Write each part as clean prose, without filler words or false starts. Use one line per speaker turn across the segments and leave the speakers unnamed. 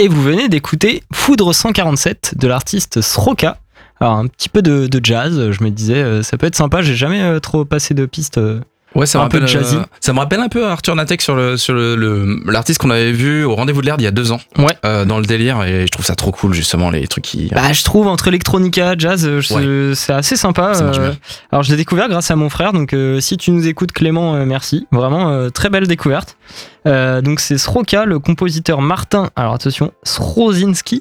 Et vous venez d'écouter Foudre 147 de l'artiste Sroka. Alors un petit peu de jazz, je me disais ça peut être sympa, j'ai jamais trop passé de pistes
Ouais, ça
un
me
peu
rappelle
jazzy.
Ça me rappelle un peu Arthur Natek sur l'artiste qu'on avait vu au Rendez-vous de l'Air il y a 2 ans.
Ouais.
Dans le délire, et je trouve ça trop cool justement les trucs qui.
Bah, je trouve entre electronica, jazz, c'est assez sympa.
Ça marche bien.
Alors je l'ai découvert grâce à mon frère, donc si tu nous écoutes Clément, merci. Vraiment très belle découverte. Donc c'est Sroka, le compositeur Martin, alors attention, Srochinski,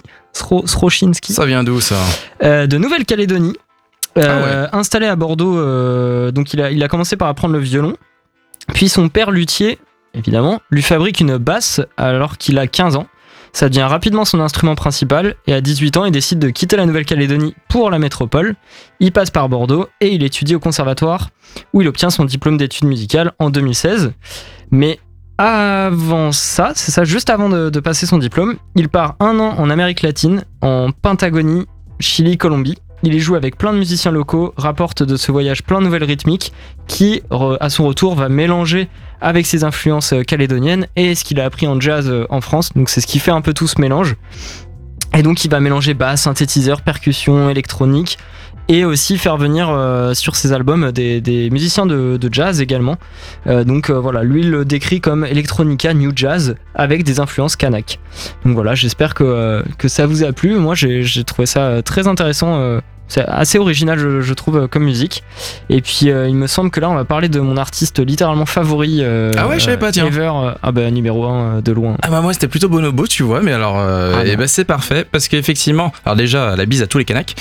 Ça vient d'où ça?
de Nouvelle-Calédonie.
Ouais.
Installé à Bordeaux, donc il a commencé par apprendre le violon. Puis son père luthier, évidemment, lui fabrique une basse alors qu'il a 15 ans. Ça devient rapidement son instrument principal et à 18 ans, il décide de quitter la Nouvelle-Calédonie pour la métropole. Il passe par Bordeaux et il étudie au conservatoire où il obtient son diplôme d'études musicales en 2016. Mais avant ça, c'est ça, juste avant de passer son diplôme, il part 1 an en Amérique latine, en Patagonie, Chili, Colombie. Il y joue avec plein de musiciens locaux, rapporte de ce voyage plein de nouvelles rythmiques qui, à son retour, va mélanger avec ses influences calédoniennes et ce qu'il a appris en jazz en France. Donc c'est ce qui fait un peu tout ce mélange. Et donc il va mélanger basse, synthétiseur, percussion, électronique et aussi faire venir sur ses albums des musiciens de jazz également. Donc voilà, lui il le décrit comme electronica new jazz avec des influences kanak. Donc voilà, j'espère que ça vous a plu. Moi j'ai trouvé ça très intéressant. C'est assez original, je trouve, comme musique. Et puis, il me semble que là, on va parler de mon artiste littéralement favori.
Ah ouais, je savais pas, tiens.
Ever. Numéro 1 de loin.
Ah bah moi c'était plutôt Bonobo, tu vois, mais alors c'est parfait parce qu'effectivement, alors déjà la bise à tous les Kanaks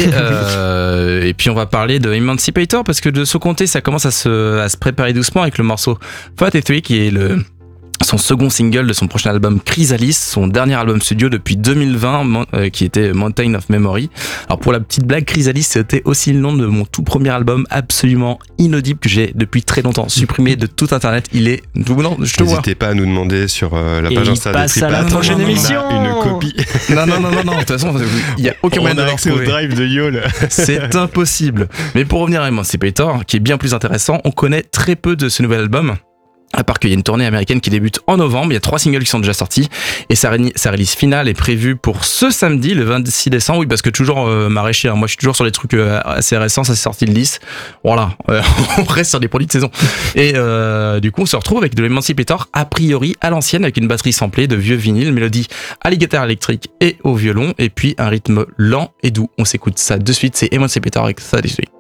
et puis on va parler de Emancipator parce que de ce côté ça commence à se préparer doucement avec le morceau 43 qui est son second single de son prochain album Chrysalis, son dernier album studio depuis 2020 qui était Mountain of Memory. Alors pour la petite blague, Chrysalis c'était aussi le nom de mon tout premier album absolument inaudible que j'ai depuis très longtemps supprimé de tout internet. Il est je te vois.
N'hésitez pas à nous demander sur la page Insta de Tripat.
À la prochaine émission.
Une copie.
Non, de toute façon, il y a aucun moyen de
l'accès au drive de Yole.
C'est impossible. Mais pour revenir à Emancipator, qui est bien plus intéressant, on connaît très peu de ce nouvel album. À part qu'il y a une tournée américaine qui débute en novembre, il y a 3 singles qui sont déjà sortis et sa release finale est prévue pour ce samedi, le 26 décembre. Oui, parce que toujours maraîcher, moi je suis toujours sur les trucs assez récents, ça s'est sorti le 10. Voilà, on reste sur des produits de saison. Et du coup, on se retrouve avec de l'Emancipator a priori à l'ancienne avec une batterie samplée de vieux vinyles, mélodie à la guitare électrique et au violon et puis un rythme lent et doux. On s'écoute ça de suite, c'est Emancipator avec ça.